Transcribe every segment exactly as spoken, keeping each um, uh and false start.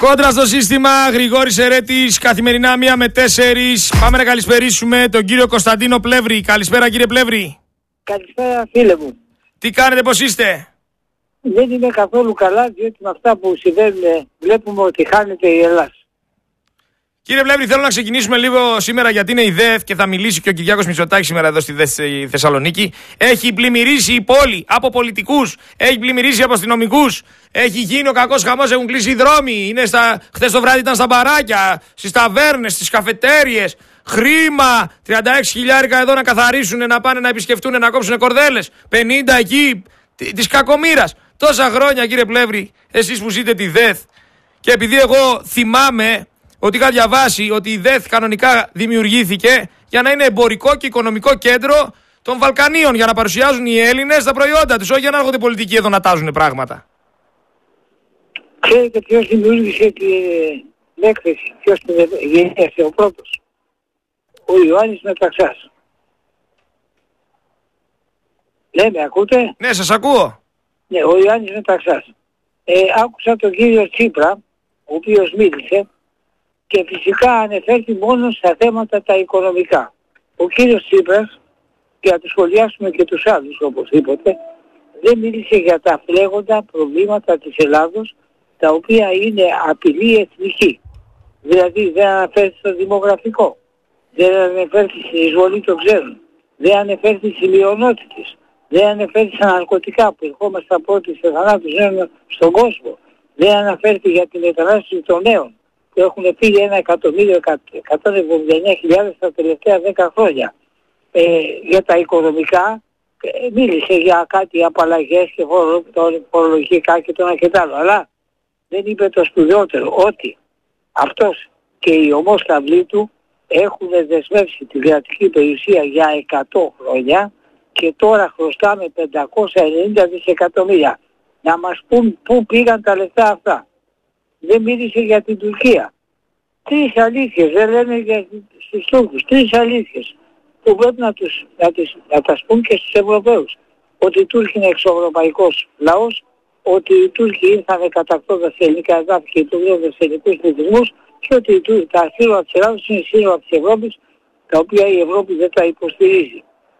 Κόντρα στο σύστημα, Γρηγόρης Ερέτης, καθημερινά μία με τέσσερις. Πάμε να καλησπερίσουμε τον κύριο Κωνσταντίνο Πλεύρη. Καλησπέρα κύριε Πλεύρη. Καλησπέρα φίλε μου. Τι κάνετε, πώς είστε? Δεν είμαι καθόλου καλά, διότι με αυτά που συμβαίνουν βλέπουμε ότι χάνεται η Ελλάδα. Κύριε Πλεύρη, θέλω να ξεκινήσουμε λίγο σήμερα γιατί είναι η ΔΕΘ και θα μιλήσει και ο Κυριάκος Μητσοτάκης σήμερα εδώ στη ΔΕΘ στη Θεσσαλονίκη. Έχει πλημμυρίσει η πόλη από πολιτικούς, έχει πλημμυρίσει από αστυνομικούς, έχει γίνει ο κακός χαμός, έχουν κλείσει οι δρόμοι. Είναι στα... Χθες το βράδυ ήταν στα μπαράκια, στις ταβέρνες, στις καφετέριες. Χρήμα, τριάντα έξι χιλιάρικα εδώ να καθαρίσουν, να πάνε να επισκεφτούν, να κόψουν κορδέλες. πενήντα εκεί της κακομοίρας. Τόσα χρόνια κύριε Πλεύρη, εσείς που ζείτε τη ΔΕΘ. Και επειδή εγώ θυμάμαι ότι είχα διαβάσει ότι η ΔΕΘ κανονικά δημιουργήθηκε για να είναι εμπορικό και οικονομικό κέντρο των Βαλκανίων, για να παρουσιάζουν οι Έλληνες τα προϊόντα τους, όχι για να έρχονται πολιτικοί εδώ να τάζουν πράγματα. Ξέρετε ποιος δημιούργησε την έκθεση, ποιος την γεννήσε ο πρώτος? Ο Ιωάννης Μεταξάς. Ναι, με ακούτε? Ναι, σας ακούω. Ναι, ο Ιωάννης Μεταξάς. Ε, άκουσα τον κύριο Τσίπρα, ο οποίος μίλησε, και φυσικά ανεφέρθη μόνο στα θέματα τα οικονομικά. Ο κύριος Τσίπρας, και να του σχολιάσουμε και τους άλλους οπωσδήποτε, δεν μίλησε για τα φλέγοντα προβλήματα της Ελλάδος, τα οποία είναι απειλή εθνική. Δηλαδή δεν αναφέρθη στο δημογραφικό, δεν αναφέρθη στην εισβολή των ξένων, δεν αναφέρθη στις μειονότητες, δεν αναφέρθη στα ναρκωτικά που ερχόμαστε πρώτοι σε θανάτους νέων στον κόσμο, δεν αναφέρθη για την μετανάστευση των νέων που έχουν φύγει ένα εκατομμύριο εκατόν εβδομήντα εννέα χιλιάδες τα τελευταία δέκα χρόνια. Ε, για τα οικονομικά ε, μίλησε για κάτι απαλλαγές και φορολογικά και το ένα και το άλλο, αλλά δεν είπε το σπουδαιότερο, ότι αυτός και οι ομόσταυλοι του έχουν δεσμεύσει τη κρατική περιουσία για εκατό χρόνια και τώρα χρωστάμε πεντακόσια ενενήντα δισεκατομμύρια. Να μας πούν πού πήγαν τα λεφτά αυτά. Δεν μίλησε για την Τουρκία. Τρεις αλήθειες, δεν λένε για στους Τούρκους. Τρεις αλήθειες που πρέπει να, τους, να, τις, να τα σπούν και στους Ευρωπαίους. Ότι οι Τούρκοι είναι εξωευρωπαϊκός λαός, ότι οι Τούρκοι ήρθαν κατακτώντας ελληνικά εδάφη και λειτουργώντας ελληνικούς πληθυσμούς και ότι οι, τα σύνορα της Ελλάδας είναι σύνορα της Ευρώπης, τα οποία η Ευρώπη δεν τα υποστηρίζει.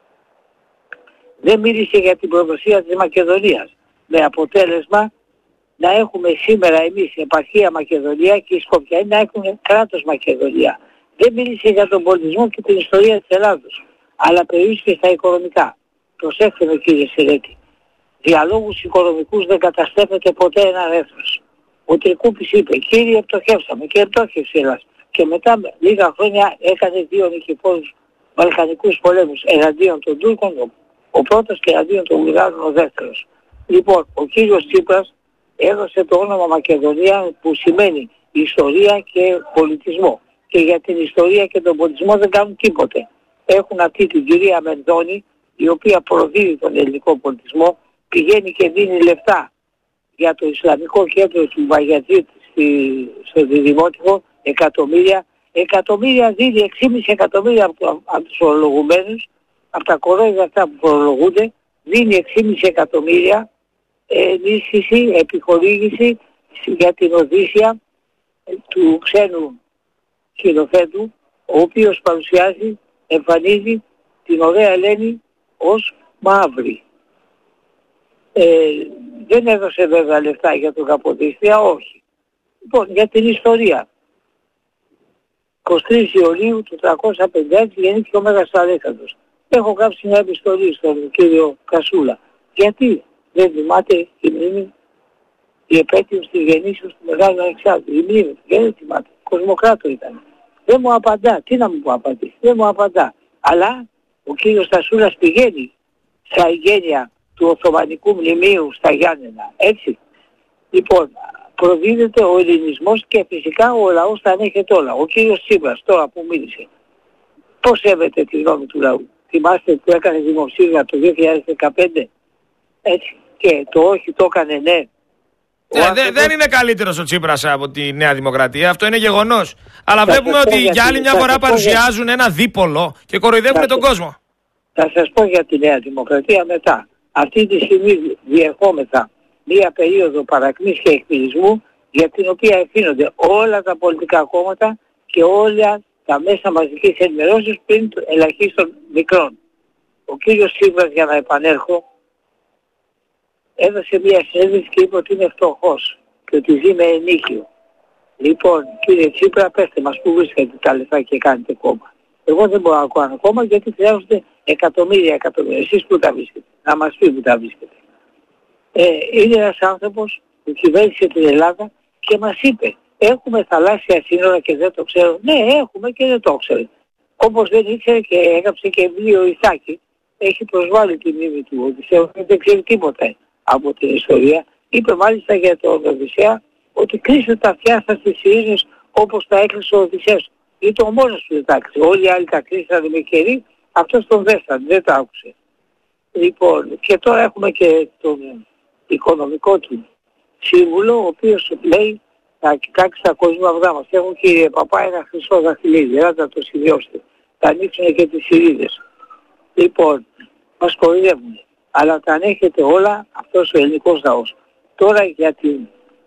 Δεν μίλησε για την προδοσία της Μακεδονίας, με αποτέλεσμα να έχουμε σήμερα εμείς επαρχία Μακεδονία και οι Σκοπιανοί να έχουν κράτος Μακεδονία. Δεν μίλησε για τον πολιτισμό και την ιστορία της Ελλάδος, αλλά περιορίστηκε στα οικονομικά. Προσέξτε με κύριε Σερέτη, διαλόγους οικονομικούς δεν καταστρέφεται ποτέ ένα έθνος. Ο Τρικούπης είπε, κύριε πτωχεύσαμε και πτώχευσε η Ελλάδα. Και μετά λίγα χρόνια έκανε δύο νικηφόρους βαλκανικούς πολέμους εναντίον των Τούρκων, ο πρώτος, και εναντίον των Βουλγάρων ο δεύτερος. Λοιπόν, ο κύριος Τσίπρας έδωσε το όνομα Μακεδονία, που σημαίνει ιστορία και πολιτισμό. Και για την ιστορία και τον πολιτισμό δεν κάνουν τίποτε. Έχουν αυτή την κυρία Μενδώνη, η οποία προδίδει τον ελληνικό πολιτισμό, πηγαίνει και δίνει λεφτά για το Ισλαμικό κέντρο του Βαγιατζή στο Δημότικο, εκατομμύρια. Εκατομμύρια δίνει, έξι κόμμα πέντε εκατομμύρια από, από τους φορολογουμένους, από τα κορόιδα αυτά που φορολογούνται, δίνει έξι κόμμα πέντε εκατομμύρια ενίσχυση, επιχορήγηση για την Οδύσσια του ξένου σκηνοθέτου, ο οποίος παρουσιάζει, εμφανίζει την ωραία Ελένη ως μαύρη. Ε, δεν έδωσε βέβαια λεφτά για τον Καποδίστρια, όχι. Λοιπόν, για την ιστορία. εικοστή τρίτη Ιουλίου του τριακόσια πενήντα έξι γεννήθηκε ο Μέγας Αλέξανδρος. Έχω γράψει μια επιστολή στον κύριο Κασούλα. Γιατί δεν θυμάται η μνήμη, η επέτειος της γεννήσεως του Μεγάλου Αλεξάνδρου? Η μνήμη, δεν θυμάται. Κοσμοκράτο ήταν. Δεν μου απαντά. Τι να μου απαντήσει? Δεν μου απαντά. Αλλά ο κύριος Κασούλας πηγαίνει στα εγγένεια του Οθωμανικού μνημείου στα Γιάννενα. Έτσι. Λοιπόν, προδίδεται ο ελληνισμός και φυσικά ο λαός τα ανέχεται όλα. Ο κύριος Τσίπρας τώρα που μίλησε, πώς σέβεται τη γνώμη του λαού? Θυμάστε που έκανε δημοψήφισμα το δύο χιλιάδες δεκαπέντε? Έτσι. Και το όχι το έκανε ναι. Ναι, άνθρωπος... Δεν είναι καλύτερος ο Τσίπρας από τη Νέα Δημοκρατία, αυτό είναι γεγονός. Αλλά θα βλέπουμε ότι για άλλη μια φορά παρουσιάζουν για... ένα δίπολο και κοροϊδεύουν θα τον σας... κόσμο. Θα σας πω για τη Νέα Δημοκρατία μετά. Αυτή τη στιγμή διερχόμεθα μία περίοδο παρακμής και εκπλησμού για την οποία ευθύνονται όλα τα πολιτικά κόμματα και όλα τα μέσα μαζικής ενημερώσεως πριν ελαχίστων μικρών. Ο κύριος Τσίπρας, για να επανέρχω, έδωσε μια συνέντευξη και είπε ότι είναι φτωχός και ότι ζει με ενίκιο. Λοιπόν, κύριε Τσίπρα, πέστε μας πού βρίσκετε τα λεφτά και κάνετε κόμμα. Εγώ δεν μπορώ να κάνω κόμμα γιατί χρειάζονται εκατομμύρια εκατομμύρια. Εσείς πού τα βρίσκετε, να μας πει πού τα βρίσκετε. Ε, είναι ένας άνθρωπος που κυβέρνησε την Ελλάδα και μας είπε έχουμε θαλάσσια σύνορα και δεν το ξέρω. Ναι, έχουμε και δεν το ξέρω. Όπως δεν ήξερε και έγραψε και βιβλίο Ιθάκη, έχει προσβάλει τη μνήμη του Οδυσσέου, δεν ξέρει τίποτα από την ιστορία. Είπε μάλιστα για τον Οδυσσέα ότι κλείσε τα αυτιά σας στις ειρήνες όπως τα έκλεισε ο Οδυσσέας. Ήταν ο μόνος που δεν τα έκλεισε. Όλοι οι άλλοι τα κλείσανε με κερί, αυτός τον δέσταν, δεν τα άκουσε. Λοιπόν, και τώρα έχουμε και τον οικονομικό του σύμβουλο, ο οποίος λέει θα κοιτάξει τα κοσμικά αυγά μας. Έχω κύριε Παπά ένα χρυσό δαχτυλίδι, έλατε το σημειώσετε. Θα ανοίξουν και τις ειρήνες. Λοιπόν, μας κοροϊδεύουν. Αλλά τα ανέχεται όλα αυτός ο ελληνικός λαός. Τώρα για την,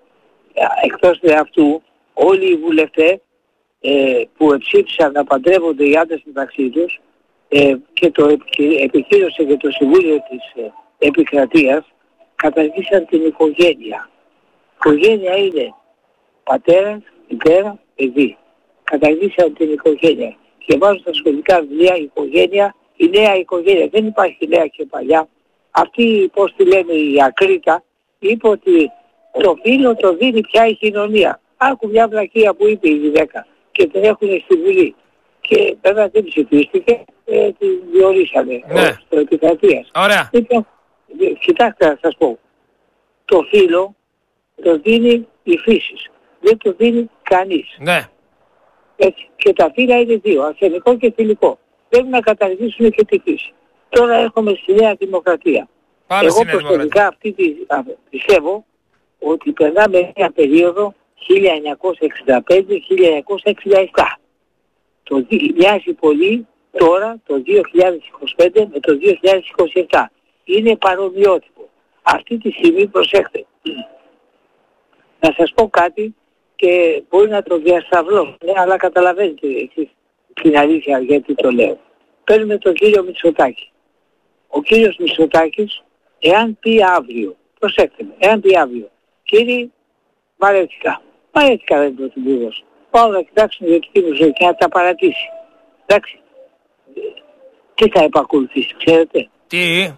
εκτός αυτού, όλοι οι βουλευτές ε, που εψήφισαν να παντρεύονται οι άντρες μεταξύ τους ε, και το επικύρωσε και το Συμβούλιο της ε, Επικρατείας, καταργήσαν την οικογένεια. Η οικογένεια είναι πατέρας, μητέρα, παιδί. Καταργήσαν την οικογένεια. Και βάζουν στα σχολικά βιβλία η οικογένεια, η νέα οικογένεια. Δεν υπάρχει νέα και παλιά. Αυτή, πώς τη λένε, η Ακρίτα, είπε ότι το φίλο το δίνει πια η κοινωνία. Άκου μια βλακεία που είπε η δέκα και την έχουν στη Βουλή. Και βέβαια δεν ψηφίστηκε, ε, την διορίσανε ναι. στο Επικρατείας. Ωραία. Λοιπόν, κοιτάξτε να σας πω. Το φίλο το δίνει η φύση. Δεν το δίνει κανείς. Ναι. Έτσι. Και τα φύλλα είναι δύο, αρσενικό και θηλυκό. Πρέπει να καταργήσουμε και τη φύση. Τώρα έρχομαι στη Νέα Δημοκρατία. Πάλι Εγώ προσωπικά αυτή τη, α, πιστεύω ότι περνάμε μια περίοδο χίλια εννιακόσια εξήντα πέντε με χίλια εννιακόσια εξήντα επτά. Το, μοιάζει πολύ τώρα το δύο χιλιάδες είκοσι πέντε με το δύο χιλιάδες είκοσι επτά. Είναι παρομοιότυπο. Αυτή τη στιγμή προσέχτε. Να σας πω κάτι και μπορεί να το διασταυρώσω, ναι, αλλά καταλαβαίνετε εσείς την αλήθεια γιατί το λέω. Παίρνουμε τον κύριο Μητσοτάκη. Ο κύριος Μητσοτάκης, εάν πει αύριο, προσέξτε με, εάν πει αύριο, κύριε Μαρέτσικα, Μαρέτσικα δεν είναι πρωθυπουργός, πάω να κοιτάξουν την ιδιωτική μου ζωή και να τα παρατήσει. Εντάξει, τι θα επακολουθήσει, ξέρετε. Τι.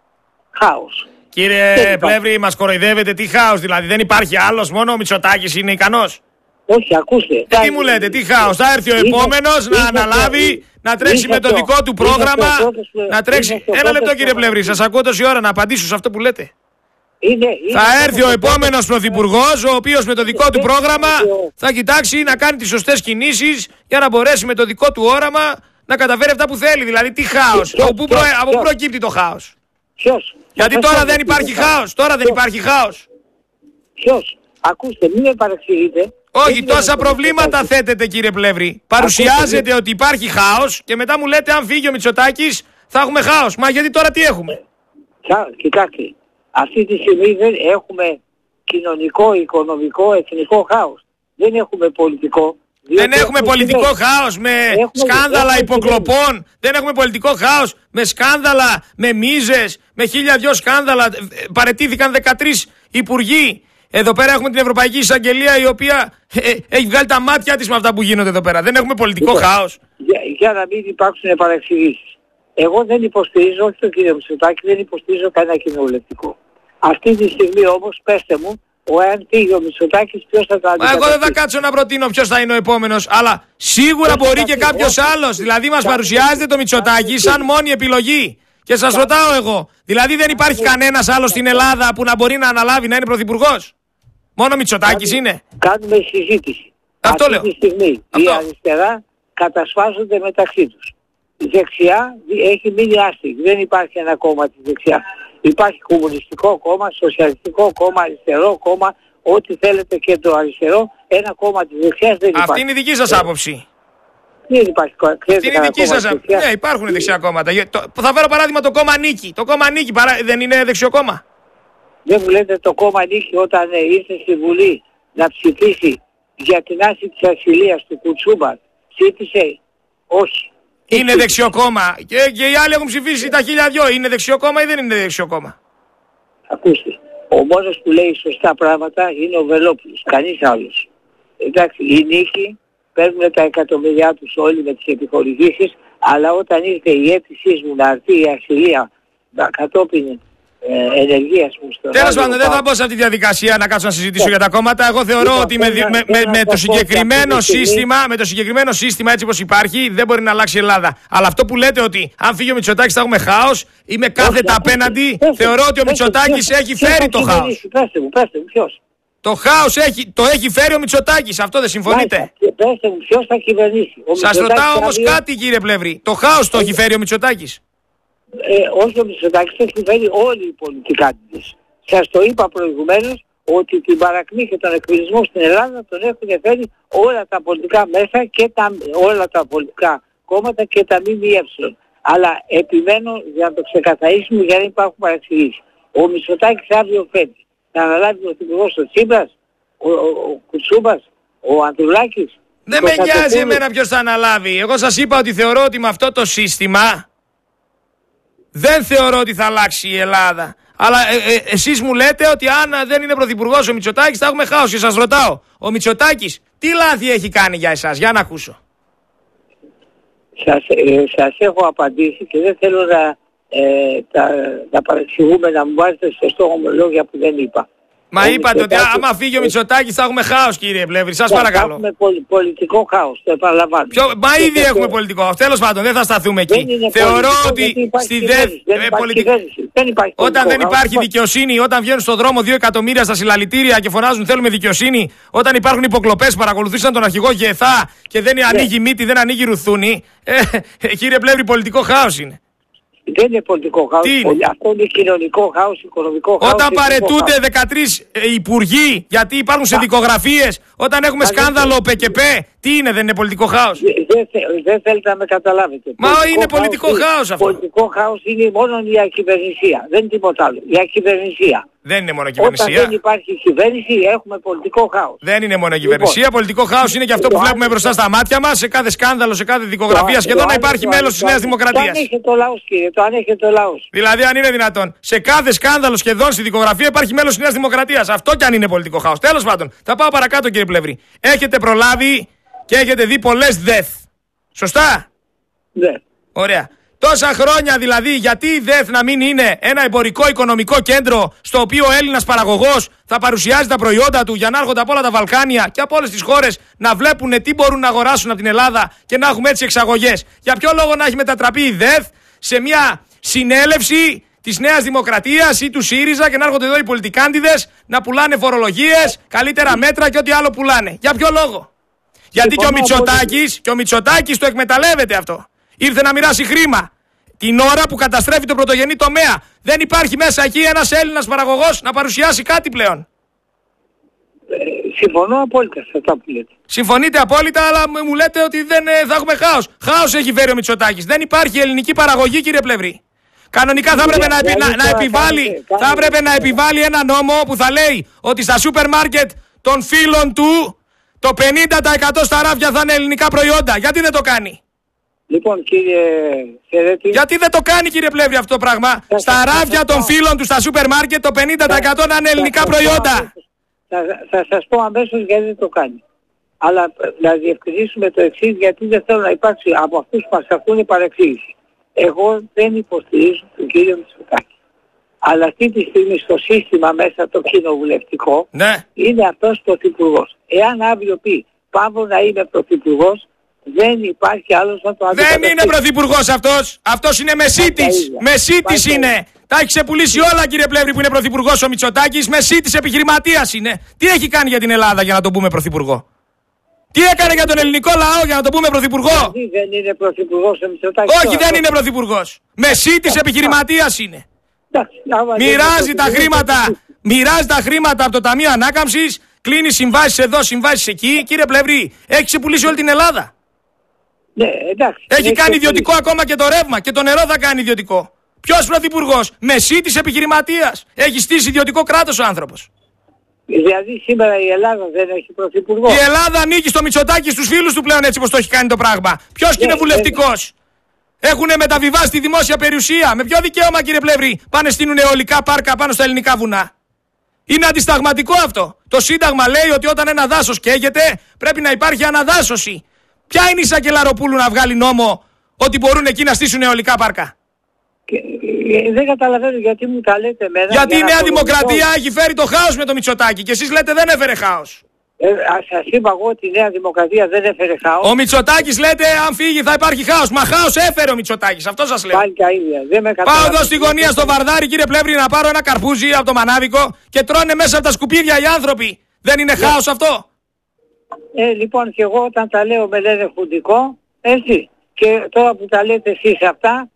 Χάος. Κύριε Πλεύρη, μας κοροϊδεύετε, τι χάος, δηλαδή δεν υπάρχει άλλος, μόνο ο Μητσοτάκης είναι ικανός. Όχι, ακούστε. Ε, τι μου λέτε, τι χάος, θα έρθει ο επόμενος να αναλάβει, να τρέξει με το δικό του πρόγραμμα, να τρέξει. Ένα λεπτό κύριε Πλεύρη, σας ακούω τόση ώρα να απαντήσω σε αυτό που λέτε. Είναι, είναι θα έρθει ο επόμενος πρωθυπουργός, ο οποίος με το δικό του πρόγραμμα θα κοιτάξει να κάνει τις σωστές κινήσεις για να μπορέσει με το δικό του όραμα να καταφέρει αυτά που θέλει. Δηλαδή τι χάος, από πού προ... προκύπτει το χάος. Ποιος? Γιατί τώρα δεν υπάρχει χάος, τώρα δεν υπάρχει χάος. Ποιος? Ακούστε, μην με παρεξηγείτε. Όχι, τόσα προβλήματα θέτετε κύριε Πλεύρη. Παρουσιάζετε ότι υπάρχει χάος και μετά μου λέτε αν φύγει ο Μητσοτάκης θα έχουμε χάος. Μα γιατί τώρα τι έχουμε? Κοιτάξτε, αυτή τη στιγμή δεν έχουμε κοινωνικό, οικονομικό, εθνικό χάος. Δεν έχουμε πολιτικό. Δεν έχουμε πολιτικό χάος με έχουμε, σκάνδαλα υποκλοπών. Δεν έχουμε πολιτικό χάος με σκάνδαλα, με μίζες, με χίλια δυο σκάνδαλα. Παραιτήθηκαν δεκατρείς υπουργοί. Εδώ πέρα έχουμε την Ευρωπαϊκή Εισαγγελία η οποία ε, ε, έχει βγάλει τα μάτια της με αυτά που γίνονται εδώ πέρα. Δεν έχουμε πολιτικό λοιπόν, χάος. Για, για να μην υπάρξουν παρεξηγήσεις. Εγώ δεν υποστηρίζω, όχι τον κύριο Μητσοτάκη, δεν υποστηρίζω κανένα κοινοβουλευτικό. Αυτή τη στιγμή όμως, πέστε μου, ο εάν πήγε ο Μητσοτάκης ποιος θα τα αντικαταστήσει. Εγώ δεν θα κάτσω να προτείνω ποιος θα είναι ο επόμενος, αλλά σίγουρα μπορεί και κάποιος άλλος. Δηλαδή μας παρουσιάζεται το Μητσοτάκη σαν μόνη επιλογή. Και σας ρωτάω εγώ, δηλαδή δεν υπάρχει κανένας άλλος στην Ελλάδα που να μπορεί να αναλάβει να είναι πρωθυπουργός? Μόνο Μητσοτάκης είναι? Κάνουμε συζήτηση. Αυτό λέω. Αυτή τη στιγμή Αυτό. η αριστερά κατασφάζονται μεταξύ τους. Η δεξιά έχει μείνει άστιγη. Δεν υπάρχει ένα κόμμα της δεξιάς. Υπάρχει κομμουνιστικό κόμμα, σοσιαλιστικό κόμμα, αριστερό κόμμα, ό,τι θέλετε και το αριστερό. Ένα κόμμα της δεξιάς δεν υπάρχει. Αυτή είναι η δική σας άποψη. Δεν υπάρχει κόμμα. Αυτή είναι η δική σας άποψη. Ναι, υπάρχουν δεξιά κόμματα. Θα φέρω παράδειγμα το κόμμα Νίκη. Το κόμμα Νίκη παρά... δεν είναι δεξιό κόμμα? Δεν μου λέτε το κόμμα Νίκη όταν ε, ήρθε στη Βουλή να ψηφίσει για την άρση της ασυλίας του Κουτσούμπα? Ψήφισε? Όχι. Είναι δεξιό κόμμα. Και, και οι άλλοι έχουν ψηφίσει τα χίλια δυο. Είναι δεξιό κόμμα ή δεν είναι δεξιό κόμμα? Ακούστε, ο μόνος που λέει σωστά πράγματα είναι ο Βελόπουλος, κανείς άλλος. Εντάξει, η νίκη παίρνουν τα εκατομμυριά τους όλοι με τις επιχορηγήσεις, αλλά όταν ήρθε η αίτησή μου να έρθει η ασυλία κατόπιν ε, ενεργείας μου στο... Τέλος πάντων, δεν θα μπω σε αυτή τη διαδικασία να κάτσω να συζητήσω yeah. για τα κόμματα. Εγώ θεωρώ yeah. ότι με, με, με, με, με, το συγκεκριμένο σύστημα, με το συγκεκριμένο σύστημα έτσι όπως υπάρχει δεν μπορεί να αλλάξει η Ελλάδα. Αλλά αυτό που λέτε ότι αν φύγει ο Μητσοτάκης θα έχουμε χάος, είμαι κάθετα απέναντι. Θεωρώ ότι ο Μητσοτάκης έχει φέρει το χάος. Πέστε μου, πέστε μου, ποιος? Το χάος έχει, το έχει φέρει ο Μητσοτάκης, αυτό δεν συμφωνείτε? Πέστε μου, ποιος θα κυβερνήσει? Σας ρωτάω όμως κάτι κύριε Πλεύρη, το χάος το έχει φέρει ο Μητσοτάκης? Ε, όχι ο Μητσοτάκης, το έχει φέρει όλοι οι πολιτικάντες. Σας το είπα προηγουμένως ότι την παρακμή και τον εκβιασμό στην Ελλάδα τον έχουν φέρει όλα τα πολιτικά μέσα και τα, όλα τα πολιτικά κόμματα και τα ΜΜΕ. Αλλά επιμένω για να το ξεκαθαρίσουμε για να μην υπάρχουν παραξηγήσεις. Ο Μητσοτάκης αύριο φέρει. Θα αναλάβει ο πρωθυπουργός ο Τσίπρας, ο, ο, ο Κουτσούμπας, ο Ανδρουλάκης. Δεν με νοιάζει εμένα ποιος θα αναλάβει. Εγώ σας είπα ότι θεωρώ ότι με αυτό το σύστημα δεν θεωρώ ότι θα αλλάξει η Ελλάδα. Αλλά ε, ε, εσείς μου λέτε ότι αν δεν είναι πρωθυπουργός ο Μητσοτάκης θα έχουμε χάος. Και σας ρωτάω, ο Μητσοτάκης τι λάθη έχει κάνει για εσάς? Για να ακούσω. Σας, ε, σας έχω απαντήσει και δεν θέλω να... Ε, τα, τα παρεξηγούμε να μου βάζετε στο στόχο μου λόγια που δεν είπα. Μα ο είπατε ότι άμα φύγει ο Μητσοτάκης θα έχουμε χάος κύριε Πλεύρη, σας παρακαλώ. Θα έχουμε πολι, πολιτικό χάος, το επαναλαμβάνω. Ποιο, μα ήδη και έχουμε και... πολιτικό χάος, τέλος πάντων δεν θα σταθούμε εκεί. Θεωρώ ότι στη ΔΕΘ όταν δεν υπάρχει δικαιοσύνη, όταν βγαίνουν στον δρόμο δύο εκατομμύρια στα συλλαλητήρια και φωνάζουν θέλουμε δικαιοσύνη, όταν υπάρχουν υποκλοπές, παρακολουθήσαν τον αρχηγό Γεθά και δεν ναι. ανοίγει μύτη, δεν ανοίγει ρουθούνη, ε, κύριε Πλεύρη πολιτικό χάος είναι. Δεν είναι πολιτικό χάος, αυτό είναι κοινωνικό χάος, οικονομικό χάος. Όταν παρετούνται δεκατρείς ε, υπουργοί γιατί υπάρχουν σε δικογραφίες, όταν έχουμε σκάνδαλο ΠΚΠ, τι είναι, δεν είναι πολιτικό χάος? Δεν δε, δε θέλετε να με καταλάβετε. Μα πολιτικό είναι πολιτικό χάος, χάος αυτό. Πολιτικό χάος είναι μόνο η ακυβερνησία, δεν είναι τίποτα άλλο. Η ακυβερνησία. Δεν είναι μόνο κυβερνησία. Όταν δεν υπάρχει κυβέρνηση έχουμε πολιτικό χάος. Δεν είναι μόνο κυβερνησία. Λοιπόν, πολιτικό χάος είναι και αυτό που βλέπουμε μπροστά στα μάτια μας, σε κάθε σκάνδαλο, σε κάθε δικογραφία σχεδόν να υπάρχει μέλος της Νέας Δημοκρατίας. Το ανέχεται το λαός κύριε, το ανέχεται το λαός. Δηλαδή αν είναι δυνατόν, σε κάθε σκάνδαλο σχεδόν στη δικογραφία υπάρχει μέλος της Νέας Δημοκρατίας. Αυτό κι αν είναι πολιτικό χάος. Τέλος πάντων, θα πάω παρακάτω κύριε Πλεύρη. Έχετε προλάβει και έχετε δει πολλές ΔΕΘ. Σωστά? Ναι. Ωραία. Τόσα χρόνια δηλαδή, γιατί η ΔΕΘ να μην είναι ένα εμπορικό οικονομικό κέντρο στο οποίο ο Έλληνας παραγωγός θα παρουσιάζει τα προϊόντα του για να έρχονται από όλα τα Βαλκάνια και από όλες τις χώρες να βλέπουν τι μπορούν να αγοράσουν από την Ελλάδα και να έχουμε έτσι εξαγωγές? Για ποιο λόγο να έχει μετατραπεί η ΔΕΘ σε μια συνέλευση της Νέας Δημοκρατίας ή του ΣΥΡΙΖΑ και να έρχονται εδώ οι πολιτικάντιδες να πουλάνε φορολογίες, καλύτερα μέτρα και ό,τι άλλο πουλάνε? Για ποιο λόγο? Γιατί και ο Μητσοτάκης, και ο Μητσοτάκης το εκμεταλλεύεται αυτό. Ήρθε να μοιράσει χρήμα την ώρα που καταστρέφει τον πρωτογενή τομέα. Δεν υπάρχει μέσα εκεί ένας Έλληνας παραγωγός να παρουσιάσει κάτι πλέον. Ε, συμφωνώ απόλυτα σε αυτά που λέτε. Συμφωνείτε απόλυτα, αλλά μου λέτε ότι δεν ε, θα έχουμε χάος. Χάος έχει φέρει ο Μητσοτάκης. Δεν υπάρχει ελληνική παραγωγή, κύριε Πλεύρη. Κανονικά θα έπρεπε να, επι, να, να, επιβάλλει, θα έπρεπε να επιβάλλει ένα νόμο που θα λέει ότι στα σούπερ μάρκετ των φίλων του το πενήντα τοις εκατό στα ράφια θα είναι ελληνικά προϊόντα. Γιατί δεν το κάνει? Λοιπόν κύριε Σερέτη, γιατί δεν το κάνει κύριε Πλεύρη αυτό το πράγμα? Θα στα θα ράφια θα των θα φίλων του στα σούπερ μάρκετ το πενήντα τοις εκατό να είναι ελληνικά θα προϊόντα. Θα, θα σας πω αμέσως γιατί δεν το κάνει. Αλλά να διευκρινίσουμε το εξής, γιατί δεν θέλω να υπάρξει από αυτούς που μας ακούνε παρεξήγηση. Εγώ δεν υποστηρίζω τον κύριο Μητσοτάκη. Αλλά αυτή τη στιγμή στο σύστημα μέσα το κοινοβουλευτικό ναι. είναι αυτός πρωθυπουργός. Εάν αύριο πει πάω να είμαι πρωθυπουργός, δεν υπάρχει άλλος να το αντικαταστήσει. Δεν είναι πρωθυπουργός αυτός. Αυτός είναι μεσίτης. Μεσίτης είναι. Τα έχει ξεπουλήσει όλα κύριε Πλεύρη που είναι πρωθυπουργός ο Μητσοτάκης. Μεσίτης επιχειρηματίας είναι. Τι έχει κάνει για την Ελλάδα για να τον πούμε πρωθυπουργό? Τι έκανε για τον ελληνικό λαό για να τον πούμε πρωθυπουργό? Γιατί δεν είναι πρωθυπουργός ο Μητσοτάκης? Όχι, δεν είναι πρωθυπουργός. Μεσίτης επιχειρηματίας είναι. Μοιράζει τα χρήματα. Μοιράζει τα χρήματα από το Ταμείο Ανάκαμψης. Κλείνει συμβάσεις εδώ, συμβάσεις εκεί. Κύριε Πλεύρη, έχει ξεπουλήσει όλη την Ελλάδα. Ναι, εντάξει. Έχει κάνει ιδιωτικό ακόμα και το ρεύμα και το νερό θα κάνει ιδιωτικό. Ποιος πρωθυπουργός? Μεσίτης επιχειρηματίας. Έχει στήσει ιδιωτικό κράτος ο άνθρωπος. Δηλαδή σήμερα η Ελλάδα δεν έχει πρωθυπουργό. Η Ελλάδα ανήκει στο Μητσοτάκη, στους φίλους του πλέον, έτσι πως το έχει κάνει το πράγμα. Ποιος Ναι, είναι βουλευτικός? Έχουν μεταβιβάσει τη δημόσια περιουσία. Με ποιο δικαίωμα, κύριε Πλεύρη, πάνε στείλουν αιωλικά πάρκα πάνω στα ελληνικά βουνά? Είναι αντισταγματικό αυτό. Το Σύνταγμα λέει ότι όταν ένα δάσος καίγεται πρέπει να υπάρχει αναδάσωση. Ποια είναι η Σακελαροπούλου να βγάλει νόμο ότι μπορούν εκεί να στήσουν αιωλικά πάρκα? Και, ε, δεν καταλαβαίνω γιατί μου τα λέτε εμένα. Γιατί για η Νέα να Δημοκρατία έχει φέρει το χάος με το Μητσοτάκη και εσείς λέτε δεν έφερε χάος. Ε, σας είπα εγώ ότι η Νέα Δημοκρατία δεν έφερε χάος. Ο Μητσοτάκης λέτε αν φύγει θα υπάρχει χάος. Μα χάος έφερε ο Μητσοτάκης, αυτό σας λέω. Πάλι τα ίδια. Δεν με Πάω εδώ στη γωνία στο Βαρδάρι, κύριε Πλεύρη, να πάρω ένα καρπούζι από το μανάβικο και τρώνε μέσα από τα σκουπίδια οι άνθρωποι. Δεν είναι Ναι. χάος αυτό? Ε, λοιπόν και εγώ όταν τα λέω με λένε χουντικό, έτσι. Και τώρα που τα λέτε εσείς αυτά,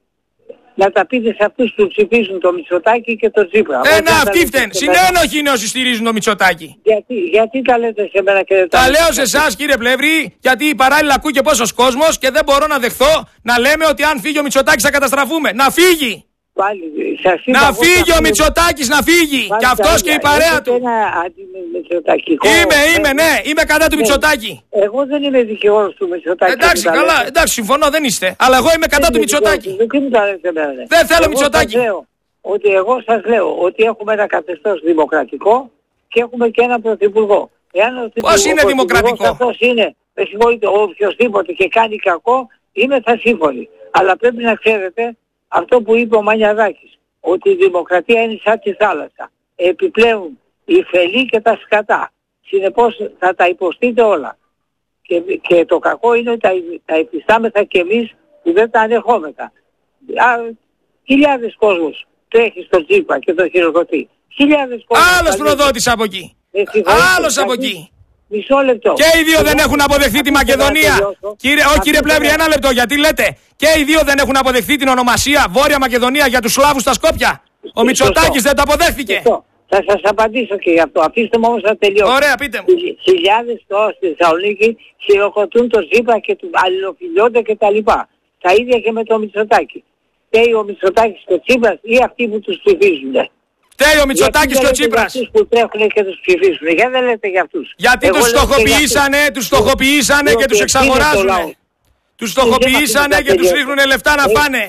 να τα πείτε σε αυτούς που ψηφίζουν το Μητσοτάκη και το Τσίπρα. Ε, Όχι να, να τα αυτοί λέτε φταίνουν. σε μένα. Συνένοχοι είναι όσοι στηρίζουν το Μητσοτάκη. Γιατί, γιατί τα λέτε σε μένα και δεν Τα λέτε λέω σε εσά, κύριε Πλεύρη, γιατί παράλληλα ακούει και πόσος κόσμος και δεν μπορώ να δεχθώ να λέμε ότι αν φύγει ο Μητσοτάκης θα καταστραφούμε. Να φύγει! Πάλι, σας είπα Να εγώ φύγει θα ο φύγω. Μητσοτάκης, να φύγει! Πάλι Και τα αυτός ίδια. και η παρέα Έχετε του. ένα αντιμητσοτακικό. Είμαι, είμαι, ε, ναι, είμαι κατά του ναι. Μητσοτάκη. Εγώ δεν είμαι δικηγόρος του Μητσοτάκη. Εντάξει, που τα καλά, λέτε. εντάξει, συμφωνώ, δεν είστε. Αλλά εγώ είμαι κατά Δεν του είμαι Μητσοτάκη. δικηγόρος του. Τι μου τα λέτε εμένα, ναι. Δεν θέλω Εγώ Μητσοτάκη. σας λέω ότι εγώ σας λέω ότι έχουμε ένα καθεστώς δημοκρατικό και έχουμε και ένα πρωθυπουργό. Εάν ο Πώς είναι πρωθυπουργός δημοκρατικό? αυτός είναι, με συγχωρείτε, ο οποιοσδήποτε και κάνει κακό, είμαι θα σύμφωνη. Αλλά πρέπει να ξέρετε αυτό που είπε ο Μανιαδάκης, ότι η δημοκρατία είναι σαν τη θάλασσα. Επιπλέον η φελή και τα σκατά. Συνεπώς θα τα υποστείτε όλα. Και, και το κακό είναι ότι τα, τα επιστάμεθα κι εμείς που δεν τα ανεχόμεθα. Α, χιλιάδες κόσμος τρέχει στο Τσίπρα και το χειροκροτεί. Χιλιάδες κόσμος. Άλλος θα προδότης από εκεί. Ε, συγχωρείτε, Άλλος θα από δει- εκεί. Μισό λεπτό. Και οι δύο δεν Εγώ- έχουν αποδεχθεί τη αφήστε να Μακεδονία. τελειώσω. Κύριε, όχι κύριε Αφήστε Πλεύρη, να- ένα λεπτό. Γιατί λέτε και οι δύο δεν έχουν αποδεχθεί την ονομασία Βόρεια Μακεδονία για τους Σλάβους στα Σκόπια? Ο Μητσοτάκης δεν το αποδέχθηκε. Σωστό. Θα σας απαντήσω και γι' αυτό. Αφήστε μου όμως να τελειώσω. Ωραία, πείτε μου. Χιλι- Χιλιάδες τώρα στη Θεσσαλονίκη χειροκροτούν το Τσίπρα και του αλληλοφιλιώνται και τα λοιπά. Τα ίδια και με το Μητσοτάκη. Φταίει ο Μητσοτάκης και ο Τσίπρας ή αυτοί που τους ψηφίζουν? Φταίει ο Μητσοτάκης και ο Τσίπρας. Για αυτούς που τρέχουν και τους ψηφίζουν. Γιατί δεν λέτε για αυτούς? Γιατί Εγώ τους λέω και για στοχοποιήσανε, αυτούς. τους στοχοποιήσανε και Διότι τους ευθύνεται το λαό. εξαγοράζουνε. Τους στοχοποιήσανε και τους ρίχνουν λεφτά να Ε, φάνε.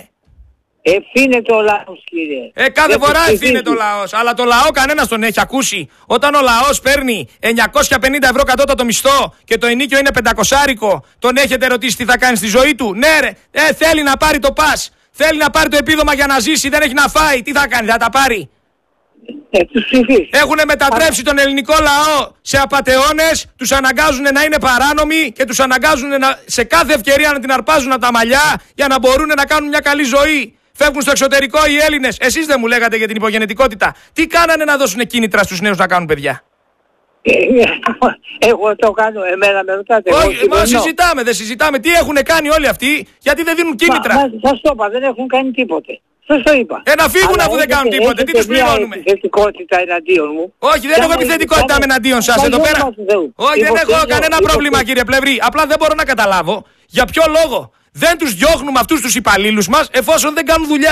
Ευθύνεται ο λαός, κύριε. Ε, κάθε Για τους φορά ευθύνεται ο ψηφίζουν. λαός. Αλλά το λαό κανένας τον έχει ακούσει. Όταν ο λαός παίρνει εννιακόσια πενήντα ευρώ κατώτατο μισθό και το ενίκιο είναι πεντακόσια, τον έχετε ρωτήσει τι θα κάνει στη ζωή του? Ναι, ρε. Ε, θέλει να πάρει το πας. Θέλει να πάρει το επίδομα για να ζήσει. Δεν έχει να φάει. Τι θα κάνει, θα τα πάρει? Ε, τους ψηφίζουν. Έχουν μετατρέψει τον ελληνικό λαό σε απατεώνες, τους αναγκάζουν να είναι παράνομοι και τους αναγκάζουν να, σε κάθε ευκαιρία να την αρπάζουν από τα μαλλιά για να μπορούν να κάνουν μια καλή ζωή. Φεύγουν στο εξωτερικό οι Έλληνες. Εσείς δεν μου λέγατε για την υπογεννητικότητα. Τι κάνανε να δώσουν κίνητρα στους νέους να κάνουν παιδιά? Ε, εγώ το κάνω, εμένα με ρωτάτε. εγώ Όχι, μα συμφωνώ. συζητάμε, δεν συζητάμε. Τι έχουν κάνει όλοι αυτοί, γιατί δεν δίνουν κίνητρα. Μα, μα, σας το είπα, δεν έχουν κάνει τίποτε. Σας το είπα. Ε, να φύγουν Αλλά αφού δεν έχετε- κάνουν τίποτε. Τι έχετε τους μια πληρώνουμε? επιθετικότητα εναντίον μου. Όχι, δεν Και έχω άμα επιθετικότητα κάνε- εναντίον σας Μα εδώ για πέρα. όνομα του Θεού. Όχι, δεν έχω Υποθέτω- κανένα υποθέτω- πρόβλημα, κύριε Πλεύρη. Απλά δεν μπορώ να καταλάβω για ποιο λόγο δεν τους διώχνουμε αυτούς τους υπαλλήλους μας εφόσον δεν κάνουν δουλειά.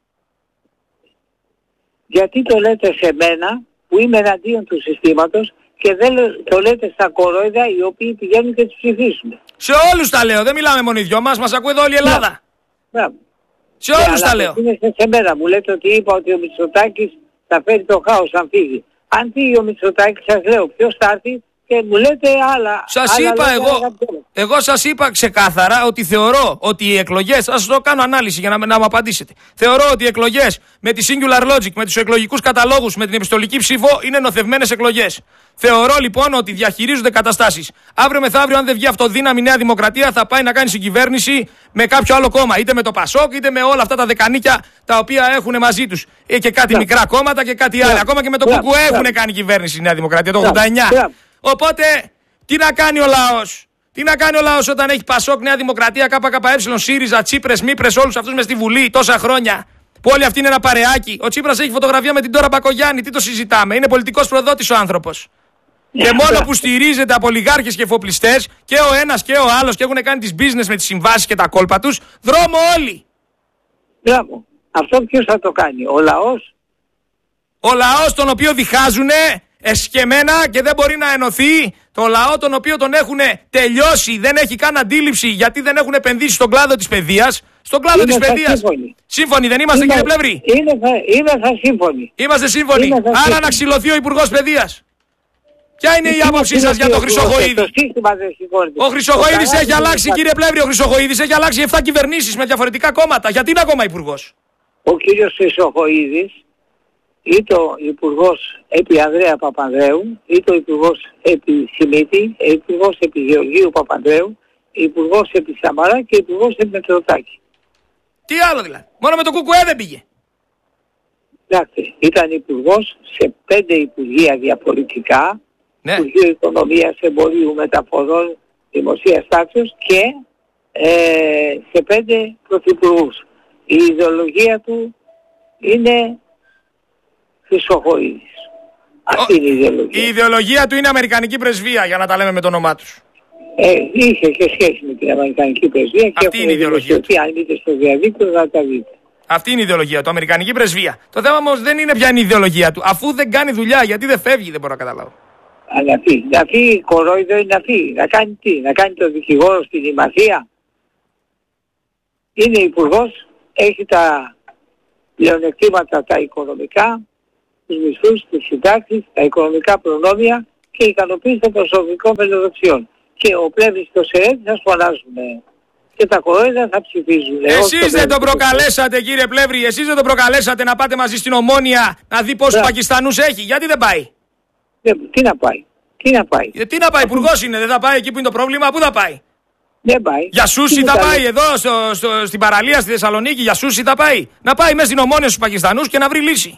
Γιατί το λέτε σε μένα που είμαι εναντίον του συστήματος και δεν λέ- το λέτε στα κορόιδα οι οποίοι πηγαίνουν και τους ψηφίσουν. Σε όλους τα λέω, δεν μιλάμε μόνο οι δυο μας, μας ακούει εδώ όλη η Ελλάδα. Μπράβο. Σε Ναι, όλους αλλά τα λέω. απευθύνεστε σε μένα. Μου λέτε ότι είπα ότι ο Μητσοτάκης θα φέρει το χάος αν φύγει. Αν φύγει ο Μητσοτάκης σας λέω ποιος θα έρθει και μου λέτε άλλα. Σας άλλα είπα λόγια, εγώ, αγαπητέ. εγώ σας είπα ξεκάθαρα ότι θεωρώ ότι οι εκλογές, θα σας το κάνω ανάλυση για να, να μου απαντήσετε. Θεωρώ ότι οι εκλογές με τη Singular Logic, με τους εκλογικούς καταλόγους, με την επιστολική ψήφο είναι νοθευμένες εκλογές. Θεωρώ λοιπόν ότι διαχειρίζονται καταστάσεις. Αύριο μεθαύριο, αν δεν βγει αυτοδύναμη Νέα Δημοκρατία, θα πάει να κάνει συγκυβέρνηση με κάποιο άλλο κόμμα. Είτε με το Πασόκ, είτε με όλα αυτά τα δεκανίκια τα οποία έχουν μαζί τους. Ε, και κάτι Μπράβο. μικρά κόμματα και κάτι άλλο. Μπράβο. Ακόμα και με το Μπράβο. Κουκουέ έχουν Μπράβο. κάνει κυβέρνηση η Νέα Δημοκρατία το Μπράβο. ογδόντα εννιά. Μπράβο. Οπότε, τι να κάνει ο λαός? Τι να κάνει ο λαός όταν έχει Πασόκ, Νέα Δημοκρατία, ΚΚΕ, ΣΥΡΙΖΑ, Τσίπρες, Μήπρες, όλους αυτούς μες στη Βουλή τόσα χρόνια? Που όλοι αυτοί είναι ένα παρεάκι. Ο Τσίπρας έχει φωτογραφία με την Τώρα Μπακογιάννη. Τι το συζητάμε? Είναι πολιτικός προδότης ο άνθρωπος. Και μόνο που στηρίζεται από ολιγάρχες και εφοπλιστές και ο ένας και ο άλλος και έχουν κάνει τις business με τις συμβάσεις και τα κόλπα τους, δρόμο όλοι. Μπράβο. Αυτό ποιος θα το κάνει? Ο λαός? Ο λαός τον οποίο διχάζουνε εσκεμμένα και δεν μπορεί να ενωθεί το λαό τον οποίο τον έχουν τελειώσει, δεν έχει καν αντίληψη γιατί δεν έχουν επενδύσει στον κλάδο της παιδείας. Στον κλάδο της παιδείας. Σύμφωνοι. Σύμφωνοι δεν είμαστε, είμαι, κύριε Πλεύρη? Είμαι θα, είμαι θα σύμφωνοι. Είμαστε σύμφωνοι. Είμαι Άρα σύμφωνοι. Να ξυλωθεί ο Υπουργός Παιδείας. Ποια είναι η άποψή σας για τον Χρυσοχοΐδη? Το σύστημα δεν συμφωνεί. Ο Χρυσοχοΐδης έχει αλλάξει, κύριε Πλεύρη, ο Χρυσοχοΐδης έχει αλλάξει επτά κυβερνήσεις με διαφορετικά κόμματα. Γιατί είναι ακόμα Υπουργός? Ο κύριος Χρυσοχοΐδης ή το Υπουργός επί Ανδρέα Παπανδρέου ή το Υπουργός επί Σιμίτη, Υπουργός επί Γεωργίου Παπανδρέου, Υπουργός επί Σαμαρά και Υπουργός επί Μετροτάκη. Τι άλλο δηλαδή? Μόνο με το Κουκουέ δεν πήγε. Εντάξει, ήταν υπουργός σε πέντε υπουργεία διαπολιτικά, ναι. Υπουργείο Οικονομίας, Εμπορίου, Μεταφορών, Δημοσίας Τάξεως και ε, σε πέντε πρωθυπουργούς. Η ιδεολογία του είναι Χρυσοχοΐδης. Αυτή είναι η ιδεολογία. Η ιδεολογία του είναι Αμερικανική πρεσβεία, για να τα λέμε με το όνομά τους. Ε, είχε και σχέση με την Αμερικανική πρεσβεία και αυτή είναι η ιδεολογία του. Αν δείτε στο διαδίκτυο να τα δείτε. Αυτή είναι η ιδεολογία του, Αμερικανική πρεσβεία. Το θέμα όμως δεν είναι ποια είναι η ιδεολογία του. Αφού δεν κάνει δουλειά, γιατί δεν φεύγει, δεν μπορώ να καταλάβω. Α, να φύγει, να φύγει, κορόιδο είναι να φύγει. Να κάνει τι, να κάνει το δικηγόρο στην Ημαθία. Είναι υπουργός, έχει τα πλεονεκτήματα τα οικονομικά, τους μισθούς, τις συντάξεις, τα οικονομικά προνόμια και ικανοποίηση των προσωπικών φιλοδοξιών. Και ο Πλεύρης και ο Σερέτης θα φωνάζουν και τα κορόιδα θα ψηφίζουν. Εσείς δεν τον προκαλέσατε, κύριε Πλεύρη, εσείς δεν τον προκαλέσατε να πάτε μαζί στην Ομόνια να δει πόσους Πακιστανούς έχει? Γιατί δεν πάει? Ε, τι να πάει, τι να πάει. Ε, τι να πάει, υπουργός είναι, δεν θα πάει εκεί που είναι το πρόβλημα, πού θα πάει? Δεν πάει. Για σούσι θα πάει εδώ στο, στο, στην παραλία στη Θεσσαλονίκη, για σούσι θα πάει? Να πάει μέσα στην Ομόνια στους Πακιστανούς και να βρει λύση.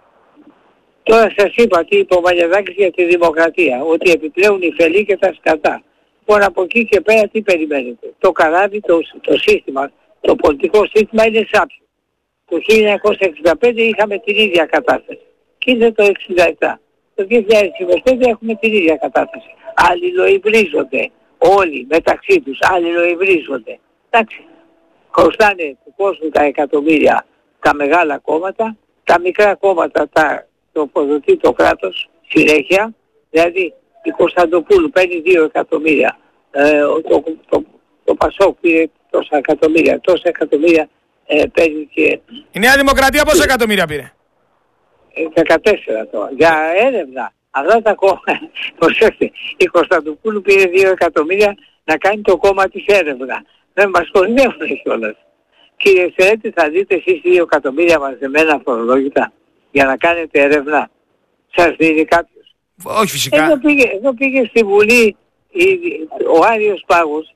Τώρα σας είπα τι είπε ο Μαλιαδάκης για τη δημοκρατία, ότι επιπλέον οι φελοί και τα σκατά. Λοιπόν, από εκεί και πέρα τι περιμένετε? Το καράβι, το, το σύστημα, το πολιτικό σύστημα είναι σάπιο. Το χίλια εννιακόσια εξήντα πέντε είχαμε την ίδια κατάσταση. Και είναι το εξήντα επτά. Το δύο χιλιάδες είκοσι πέντε έχουμε την ίδια κατάσταση. Αλληλοϊβρίζονται όλοι μεταξύ τους, αλληλοϊβρίζονται. Εντάξει, χρωστάνε του κόσμου τα εκατομμύρια τα μεγάλα κόμματα, τα μικρά κόμματα τα τροφοδοτεί το κράτος συνέχεια, δηλαδή η Κωνσταντοπούλου παίρνει δύο εκατομμύρια, ε, το, το, το, το Πασόκ πήρε τόσα εκατομμύρια, τόσα εκατομμύρια ε, παίρνει και... Η Νέα Δημοκρατία πόσα εκατομμύρια πήρε? δεκατέσσερα τώρα, για έρευνα. Αυτά τα κόμματα, προσέξτε, η Κωνσταντοπούλου πήρε δύο εκατομμύρια να κάνει το κόμμα της έρευνα. Δεν μας κορυδεύουν κιόλας. Κύριε Σερέτη, θα δείτε εσείς δύο εκατομμύρια μαζεμένα φορολόγητα για να κάνετε έρευνα? Σας δίνει κάποιος? Όχι φυσικά. Εδώ πήγε, εδώ πήγε στη Βουλή η, ο Άριος Πάγος,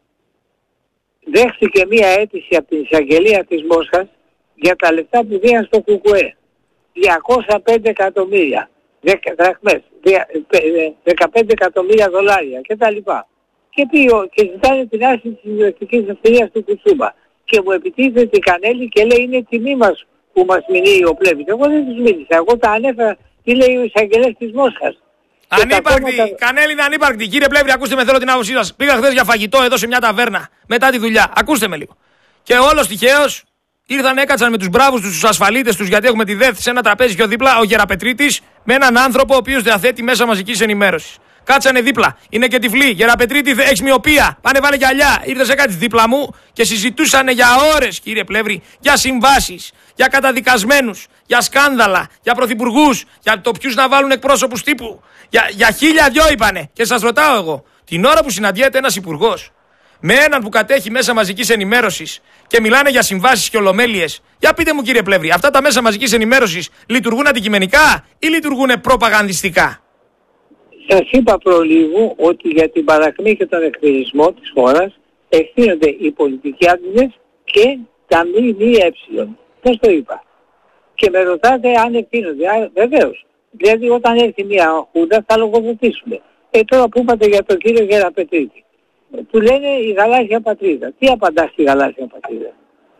δέχτηκε μία αίτηση από την εισαγγελία της Μόσχας για τα λεφτά που δίναν στο Κουκουέ. διακόσια πέντε εκατομμύρια δραχμές, δεκαπέντε εκατομμύρια δολάρια κτλ. Και, και ζητάνε την άρση της ιδιωτικής ευθερίας του Κουτσούμπα. Και μου επιτίθεται η Κανέλη και λέει είναι τιμή μας που μας μηνύει ο Πλεύρης. Εγώ δεν τους μίλησα, εγώ τα ανέφερα τι λέει ο εισαγγελέας της Μόσχας. Ανύπαρκτη, κόμματα... Κανέλη είναι ανύπαρκτη. Κύριε Πλεύρη, ακούστε με, θέλω την άποψή σας. Πήγα χθες για φαγητό εδώ σε μια ταβέρνα μετά τη δουλειά. Ακούστε με λίγο. Και όλος τυχαίως ήρθαν, έκατσαν με τους μπράβους τους, τους ασφαλίτες τους, γιατί έχουμε τη ΔΕΘ σε ένα τραπέζι πιο δίπλα, ο Γεραπετρίτης με έναν άνθρωπο ο οποίος διαθέτει μέσα μαζικής ενημέρωσης. Κάτσανε δίπλα. Είναι και τυφλοί. Γεραπετρίτη, έχεις μοιοπία. Πάνε βάλε γυαλιά. Ήρθε σε κάτι δίπλα μου και συζητούσαν για ώρες, κύριε Πλεύρη, για συμβάσεις, για καταδικασμένους, για σκάνδαλα, για πρωθυπουργούς, για το ποιους να βάλουν εκπρόσωπους τύπου. Για, για χίλια δυο είπανε. Και σας ρωτάω εγώ, την ώρα που συναντιέται ένας υπουργός με έναν που κατέχει μέσα μαζικής ενημέρωσης και μιλάνε για συμβάσεις και ολομέλειες, για πείτε μου, κύριε Πλεύρη, αυτά τα μέσα μαζικής ενημέρωσης λειτουργούν αντικειμενικά ή λειτουργούν προπαγανδιστικά? Σας είπα προλίγου ότι για την παρακμή και τον εκβιασμό της χώρας ευθύνονται οι πολιτικοί άντρες και τα μη μη έψιλον. Πώς το είπα? Και με ρωτάτε αν ευθύνονται. Α, βεβαίως. Δηλαδή όταν έρθει μια χούντα θα λογοδοτήσουμε. Ε, τώρα που είπατε για τον κύριο Γεραπετρίτη, του λένε η γαλάζια πατρίδα. Τι απαντά στη γαλάζια πατρίδα?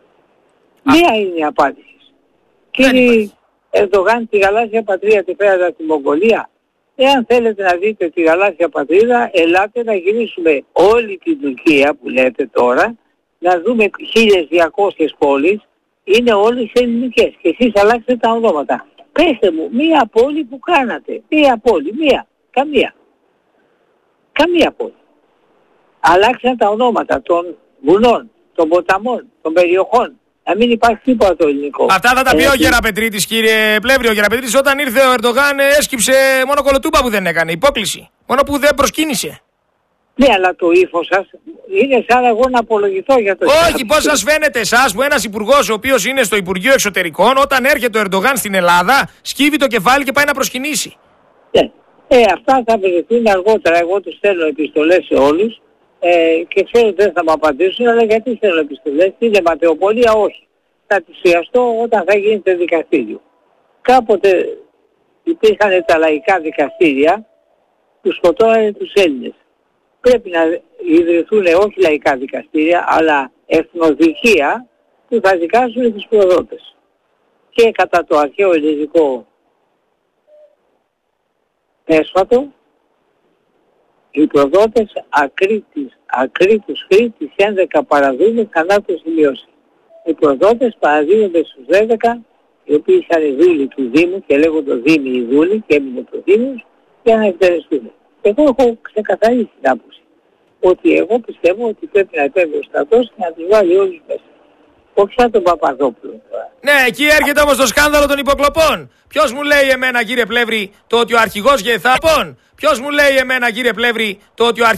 Μία είναι η απάντηση. Κύριε Ερντογάν, τη γαλάζια πατρίδα τη πέρατε από τη Μογγολία. Εάν θέλετε να δείτε τη γαλάζια πατρίδα, ελάτε να γυρίσουμε όλη την Τουρκία που λέτε τώρα, να δούμε χίλιες διακόσιες πόλεις, είναι όλες ελληνικές και εσείς αλλάξετε τα ονόματα. Πέστε μου, μία πόλη που κάνατε. Μία πόλη, μία. Καμία. Καμία πόλη. Αλλάξαν τα ονόματα των βουνών, των ποταμών, των περιοχών. Να μην υπάρχει τίποτα το ελληνικό. Αυτά θα τα πει ο Γεραπετρίτης, κύριε Πλεύρη. Ο Γεραπετρίτης όταν ήρθε ο Ερντογάν έσκυψε μόνο κολοτούπα που δεν έκανε. Υπόκληση. Μόνο που δεν προσκύνησε. Ναι, αλλά το ύφος σας είναι σαν εγώ να απολογηθώ για το... Όχι, πώς σας φαίνεται εσάς που ένας υπουργός ο οποίος είναι στο Υπουργείο Εξωτερικών, όταν έρχεται ο Ερντογάν στην Ελλάδα, σκύβει το κεφάλι και πάει να προσκυνήσει. Ναι. Ε, αυτά θα βρεθούν αργότερα. Εγώ τους στέλνω επιστολές σε όλους ε, και ξέρω ότι δεν θα μου απαντήσουν, αλλά γιατί στέλνω επιστολές? Είναι ματαιοπολία? Όχι. Θα τις χρειαστώ όταν θα γίνεται δικαστήριο. Κάποτε υπήρχαν τα λαϊκά δικαστήρια που σκοτώνανε τους Έλληνες. Πρέπει να ιδρυθούν όχι λαϊκά δικαστήρια, αλλά εθνοδικεία που θα δικάσουν τους προδότες. Και κατά το αρχαίο ελληνικό έσφατο, οι προδότες ακρίτης, ακρίτους Κρήτης έντεκα παραδείγμα θανάτου σημειώσει. Οι προδότες παραδείγονται στους δέκα, οι οποίοι είχαν δούλοι του Δήμου και λέγονται Δήμοι οι δούλοι και έμεινε το Δήμος για να εκτελεστούν. Εγώ έχω ξεκαθαρίσει την άποψη ότι εγώ πιστεύω ότι πρέπει να επέμβει ο στρατός και να τους βάλει όλους μέσα. Όχι σαν τον Παπαδόπουλο. Ναι, εκεί έρχεται όμως το σκάνδαλο των υποκλοπών. Ποιος μου λέει εμένα, κύριε Πλεύρη, το ότι ο αρχηγός Γεθάπων, ποιος μου λέει εμένα, κύριε Πλεύρη, το ότι ο αρχηγός